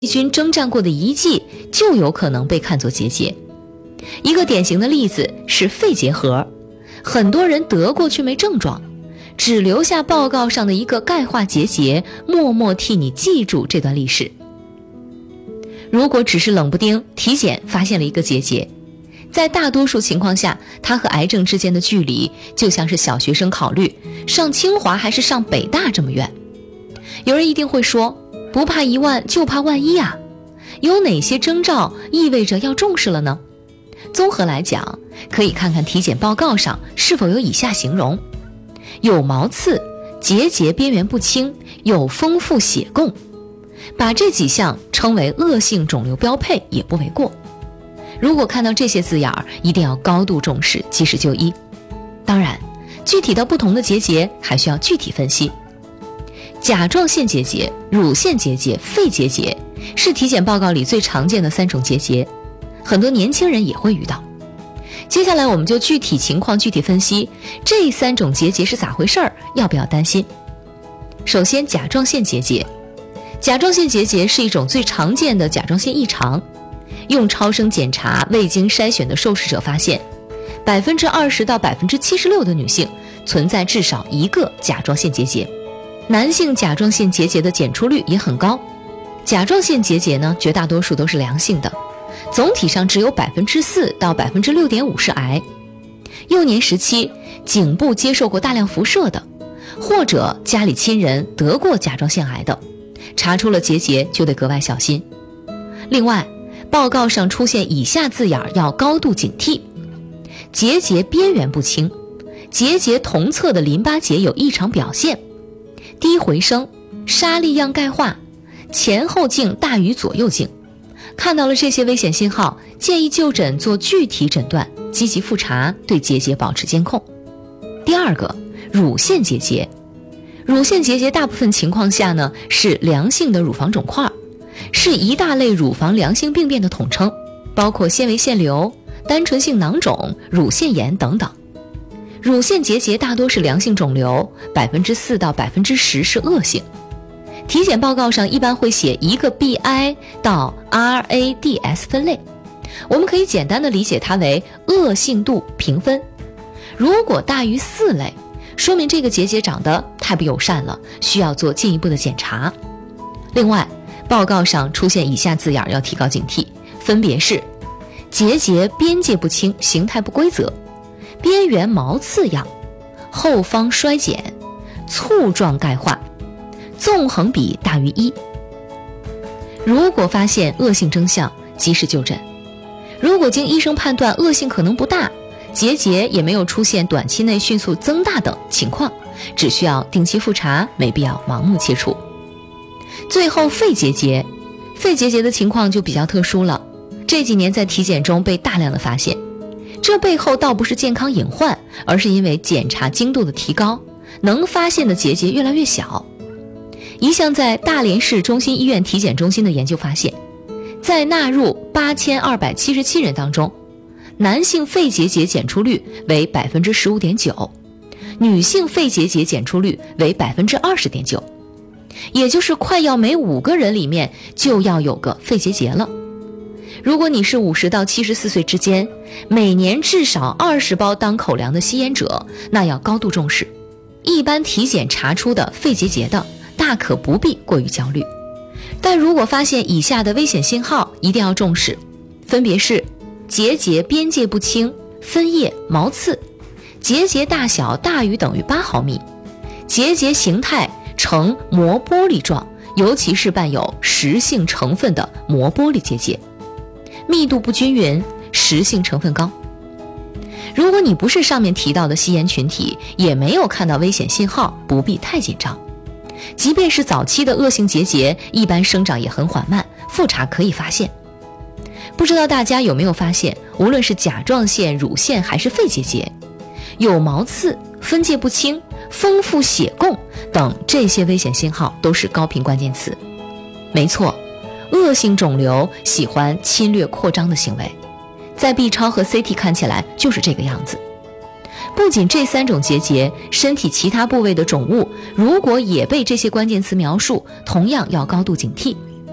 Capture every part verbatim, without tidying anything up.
细菌征战过的遗迹就有可能被看作结节。一个典型的例子是肺结核，很多人得过却没症状，只留下报告上的一个钙化结节，默默替你记住这段历史。如果只是冷不丁体检发现了一个结节，在大多数情况下，它和癌症之间的距离就像是小学生考虑上清华还是上北大这么远。有人一定会说，不怕一万就怕万一啊，有哪些征兆意味着要重视了呢？综合来讲，可以看看体检报告上是否有以下形容：有毛刺、结节边缘不清、有丰富血供。把这几项称为恶性肿瘤标配也不为过。如果看到这些字眼儿，一定要高度重视，及时就医。当然，具体到不同的结节还需要具体分析。甲状腺结节、乳腺结节、肺结节是体检报告里最常见的三种结节，很多年轻人也会遇到。接下来我们就具体情况具体分析这三种结节是咋回事儿，要不要担心。首先，甲状腺结节。甲状腺结节是一种最常见的甲状腺异常，用超声检查未经筛选的受试者发现，百分之二十到百分之七十六的女性存在至少一个甲状腺结节。男性甲状腺结节的检出率也很高。甲状腺结节呢，绝大多数都是良性的，总体上只有百分之四到百分之六点五是癌。幼年时期颈部接受过大量辐射的，或者家里亲人得过甲状腺癌的，查出了结节就得格外小心。另外，报告上出现以下字眼要高度警惕：结节边缘不清，结节同侧的淋巴结有异常表现，低回声，沙粒样钙化，前后径大于左右径。看到了这些危险信号，建议就诊做具体诊断，积极复查，对结节保持监控。第二个，乳腺结节。乳腺结节大部分情况下呢是良性的乳房肿块，是一大类乳房良性病变的统称，包括纤维腺瘤、单纯性囊肿、乳腺炎等等。乳腺结节大多是良性肿瘤， 百分之四到百分之十 是恶性。体检报告上一般会写一个 B I 到 R A D S 分类，我们可以简单的理解它为恶性度评分。如果大于四类，说明这个结节长得太不友善了，需要做进一步的检查。另外，报告上出现以下字眼要提高警惕，分别是结节边界不清，形态不规则，边缘毛刺样，后方衰减，簇状钙化，纵横比大于一。如果发现恶性征象，及时就诊。如果经医生判断恶性可能不大，结节也没有出现短期内迅速增大等情况，只需要定期复查，没必要盲目切除。最后，肺结节。肺结节的情况就比较特殊了，这几年在体检中被大量的发现。这背后倒不是健康隐患，而是因为检查精度的提高，能发现的结节越来越小。一项在大连市中心医院体检中心的研究发现，在纳入八千二百七十七人当中，男性肺结节检出率为 百分之十五点九， 女性肺结节检出率为 百分之二十点九， 也就是快要每五个人里面就要有个肺结节了。如果你是五十到七十四岁之间，每年至少二十包当口粮的吸烟者，那要高度重视。一般体检查出的肺结节的，大可不必过于焦虑。但如果发现以下的危险信号，一定要重视，分别是结节边界不清，分叶毛刺，结节大小大于等于八毫米，结节形态呈膜玻璃状，尤其是伴有实性成分的膜玻璃结节，密度不均匀，实性成分高。如果你不是上面提到的吸烟群体，也没有看到危险信号，不必太紧张。即便是早期的恶性结节，一般生长也很缓慢，复查可以发现。不知道大家有没有发现，无论是甲状腺、乳腺还是肺结节，有毛刺、分界不清、丰富血供等这些危险信号都是高频关键词。没错，恶性肿瘤喜欢侵略扩张的行为，在 B 超和 C T 看起来就是这个样子。不仅这三种结节，身体其他部位的肿物如果也被这些关键词描述，同样要高度警惕。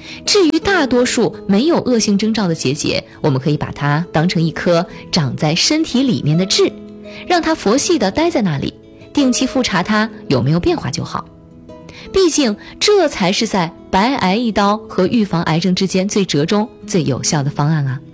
至于大多数没有恶性征兆的结节，我们可以把它当成一颗长在身体里面的痣，让它佛系地待在那里，定期复查它有没有变化就好。毕竟这才是在白挨一刀和预防癌症之间最折中最有效的方案啊。